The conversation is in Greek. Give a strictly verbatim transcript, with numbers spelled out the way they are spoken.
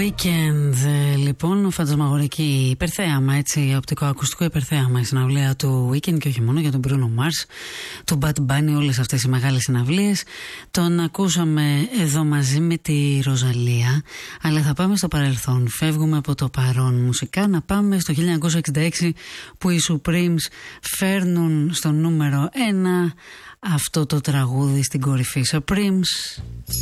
Weekend, λοιπόν, φαντασμαγορική υπερθέαμα, έτσι, οπτικοακουστικό υπερθέαμα, η συναυλία του Weekend και όχι μόνο, για τον Bruno Mars, του Bad Bunny, όλες αυτές οι μεγάλες συναυλίες. Τον ακούσαμε εδώ μαζί με τη Ροζαλία, αλλά θα πάμε στο παρελθόν. Φεύγουμε από το παρόν μουσικά, να πάμε στο χίλια εννιακόσια εξήντα έξι που οι Supremes φέρνουν στο νούμερο ένα αυτό το τραγούδι στην κορυφή. Supremes.